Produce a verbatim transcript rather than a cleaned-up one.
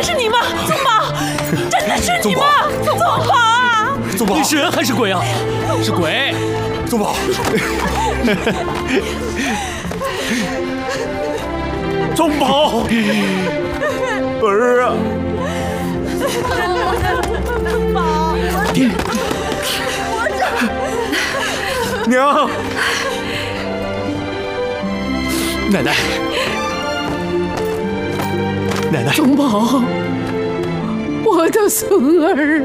是你吗，宗宝？真的是你吗，宗宝啊？ 宗宝， 你是人还是鬼啊？是鬼。 宗宝，宗宝，儿啊！ 宗宝， 爹，娘，奶奶，奶奶， 宗宝，我的孙儿